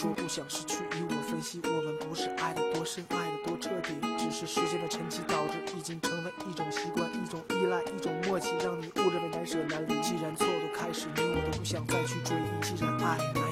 说不想失去，与我分析，我们不是爱得多深，爱得多彻底，只是时间的沉积导致已经成为一种习惯，一种依赖，一种默契，让你误认为难舍难离。既然错都开始，你我都不想再去追忆。既然爱